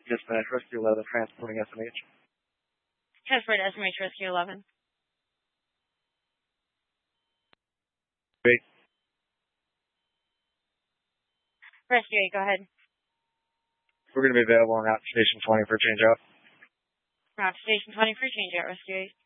Dispatch Rescue 11, transporting SMH. Transport SMH Rescue 11. Great. Rescue 8, go ahead. We're going to be available on Route Station 20 for change out. Route Station 20 for change out, Rescue 8.